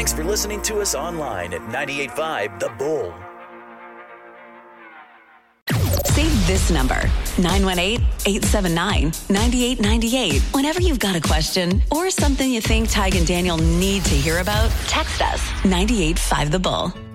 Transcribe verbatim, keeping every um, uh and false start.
Thanks for listening to us online at ninety-eight point five The Bull. Save this number, nine one eight, eight seven nine, nine eight nine eight. Whenever you've got a question or something you think Tig and Daniel need to hear about, text us, ninety-eight point five The Bull.